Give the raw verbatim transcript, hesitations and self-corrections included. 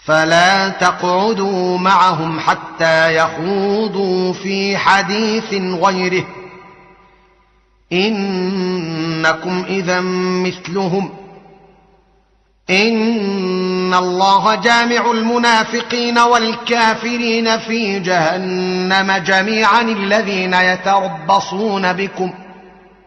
فلا تقعدوا معهم حتى يخوضوا في حديث غيره إنكم إذا مثلهم إن الله جامع المنافقين والكافرين في جهنم جميعا الذين يتربصون بكم